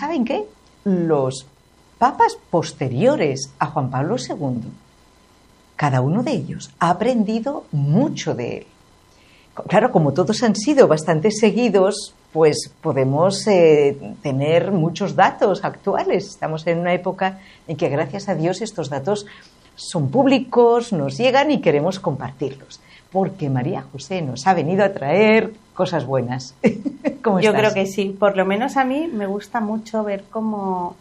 ¿saben qué? Los papas posteriores a Juan Pablo II, cada uno de ellos ha aprendido mucho de él. Claro, como todos han sido bastante seguidos, pues podemos tener muchos datos actuales. Estamos en una época en que, gracias a Dios, estos datos son públicos, nos llegan y queremos compartirlos. Porque María José nos ha venido a traer cosas buenas. ¿Cómo estás? Yo creo que sí. Por lo menos a mí me gusta mucho ver cómo,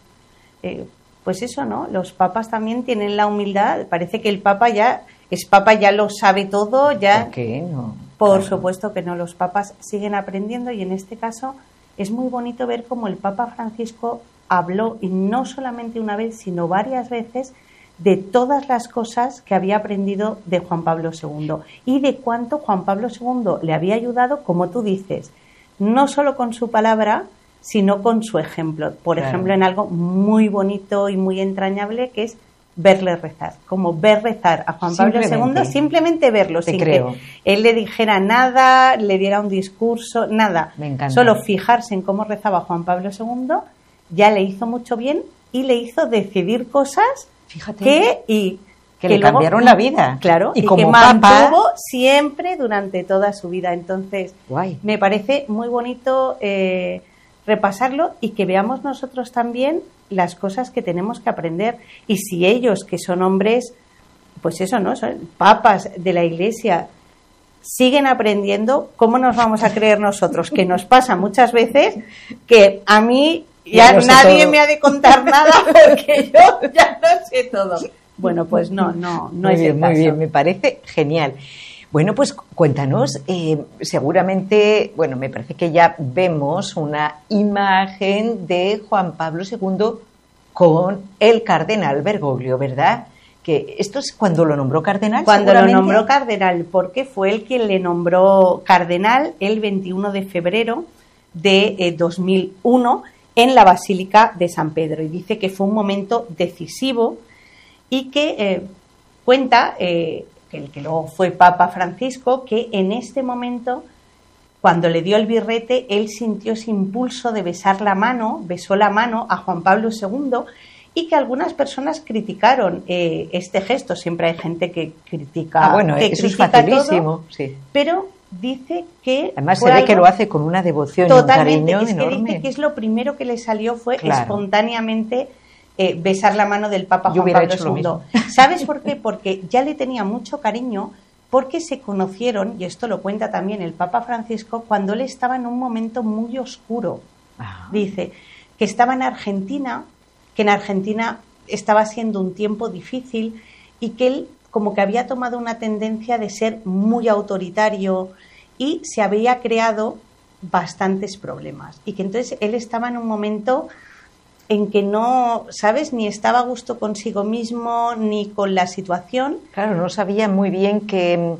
pues eso, ¿no? Los papas también tienen la humildad. Parece que el papa ya lo sabe todo. Ya. ¿Por qué no? Por supuesto que no. Los papas siguen aprendiendo y en este caso es muy bonito ver cómo el Papa Francisco habló, y no solamente una vez, sino varias veces, de todas las cosas que había aprendido de Juan Pablo II y de cuánto Juan Pablo II le había ayudado, como tú dices, no solo con su palabra, sino con su ejemplo. Por ejemplo, en algo muy bonito y muy entrañable, que es verle rezar, como ver rezar a Juan Pablo II, simplemente verlo, sin que él le dijera nada, le diera un discurso, nada. Me encanta. Solo fijarse en cómo rezaba Juan Pablo II ya le hizo mucho bien y le hizo decidir cosas. Fíjate, que le luego, cambiaron la vida. Claro, y como que mantuvo siempre durante toda su vida. Entonces, me parece muy bonito repasarlo y que veamos nosotros también las cosas que tenemos que aprender. Y si ellos, que son hombres, pues eso, ¿no? Son papas de la Iglesia, siguen aprendiendo, ¿cómo nos vamos a creer nosotros? Que nos pasa muchas veces que a mí ya nadie me ha de contar nada porque yo ya lo sé todo. Bueno, pues no es el caso. Muy bien, me parece genial. Bueno, pues cuéntanos, seguramente, bueno, me parece que ya vemos una imagen de Juan Pablo II con el cardenal Bergoglio, ¿verdad? Que esto es cuando lo nombró cardenal. Cuando lo nombró cardenal, porque fue él quien le nombró cardenal el 21 de febrero de 2001 en la Basílica de San Pedro, y dice que fue un momento decisivo y que cuenta el que luego fue Papa Francisco, que en este momento, cuando le dio el birrete, él sintió ese impulso de besar la mano, besó la mano a Juan Pablo II, y que algunas personas criticaron este gesto. Siempre hay gente que critica. Bueno, que eso critica es facilísimo, todo, sí. Pero dice que... Además se ve que lo hace con una devoción y un cariño es enorme. Que dice que es lo primero que le salió fue espontáneamente besar la mano del Papa Juan Pablo II. ¿Sabes por qué? Porque ya le tenía mucho cariño, porque se conocieron, y esto lo cuenta también el Papa Francisco, cuando él estaba en un momento muy oscuro. Dice que estaba en Argentina, que en Argentina estaba siendo un tiempo difícil y que él como que había tomado una tendencia de ser muy autoritario y se había creado bastantes problemas. Y que entonces él estaba en un momento en que no, ¿sabes?, ni estaba a gusto consigo mismo ni con la situación. Claro, no sabía muy bien qué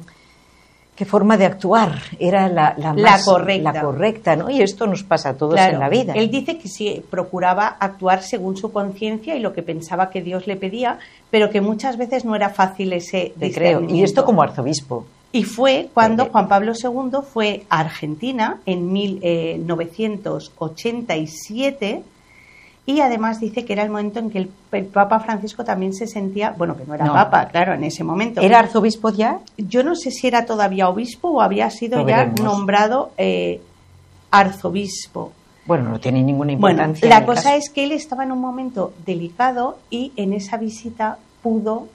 forma de actuar era la correcta, ¿no? Y esto nos pasa a todos en la vida. Él dice que sí, procuraba actuar según su conciencia y lo que pensaba que Dios le pedía, pero que muchas veces no era fácil ese discernimiento. Y esto como arzobispo. Y fue cuando Juan Pablo II fue a Argentina en 1987, y además dice que era el momento en que el Papa Francisco también se sentía, bueno, que no era Papa, claro, en ese momento. ¿Era arzobispo ya? Yo no sé si era todavía obispo o había sido ya nombrado arzobispo. Bueno, no tiene ninguna importancia. Bueno, la cosa es que él estaba en un momento delicado y en esa visita pudo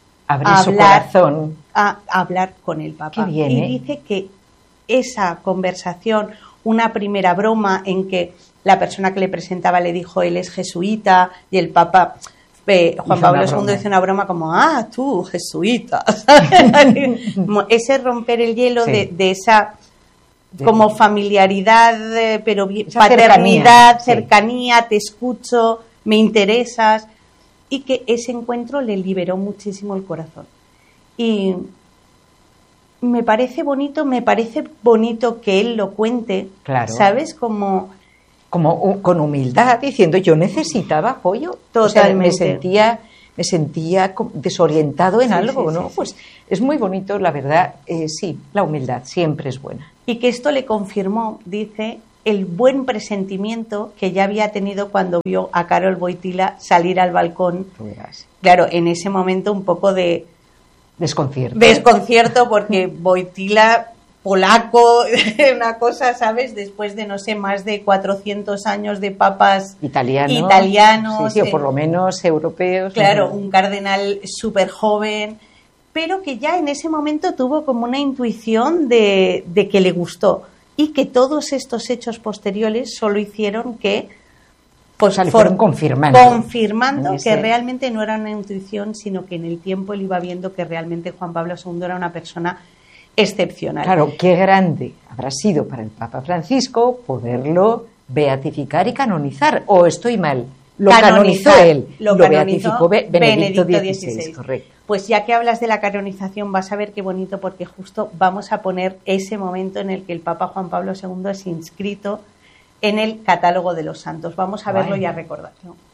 hablar con el Papa. Qué bien, y dice que esa conversación, una primera broma en que la persona que le presentaba le dijo él es jesuita, y el Papa Juan Pablo II hizo una broma como tú, jesuita. Ese romper el hielo de esa como familiaridad, pero paternidad, cercanía, te escucho, me interesas, y que ese encuentro le liberó muchísimo el corazón. Y me parece bonito que él lo cuente, ¿sabes? Como con humildad, diciendo yo necesitaba apoyo. Totalmente. O sea, me sentía desorientado en algo, ¿no? Pues es muy bonito, la verdad, la humildad siempre es buena. Y que esto le confirmó, dice, el buen presentimiento que ya había tenido cuando vio a Karol Wojtyła salir al balcón. Claro, en ese momento un poco de desconcierto porque Wojtyła, polaco, una cosa, ¿sabes? Después de, no sé, más de 400 años de papas italianos, sí, o por lo menos europeos. Claro, un cardenal súper joven, pero que ya en ese momento tuvo como una intuición de que le gustó, y que todos estos hechos posteriores solo hicieron que fueron confirmando que realmente no era una intuición, sino que en el tiempo él iba viendo que realmente Juan Pablo II era una persona excepcional. Claro, qué grande habrá sido para el Papa Francisco poderlo beatificar y canonizar. ¿O estoy mal? Lo canonizó él, lo beatificó Benedicto XVI, correcto. Pues ya que hablas de la canonización, vas a ver qué bonito, porque justo vamos a poner ese momento en el que el Papa Juan Pablo II es inscrito en el catálogo de los santos. Vamos a verlo y a recordarlo.